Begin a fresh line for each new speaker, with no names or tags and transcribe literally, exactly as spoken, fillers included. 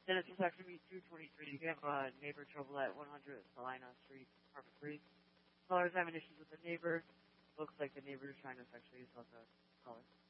Dennis is actually me two twenty-three. You have uh, neighbor trouble at one hundred Salina Street, apartment three. Caller's having issues with the neighbor. Looks like the neighbor is trying to sexually assault the caller.